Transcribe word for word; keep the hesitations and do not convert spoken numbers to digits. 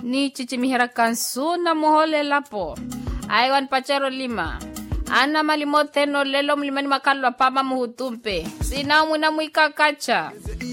ni chichimihira kansu na muhole lapo. Aiwan pacharo lima. Ana malimote no lelo mlimani makalwa pama muhutumpe. Sina muna muika kacha.